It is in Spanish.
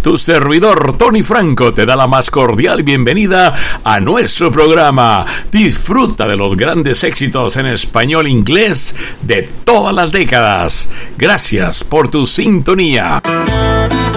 tu servidor Tony Franco te da la más cordial bienvenida a nuestro programa. Disfruta de los grandes éxitos en español e inglés de todas las décadas. Gracias por tu sintonía.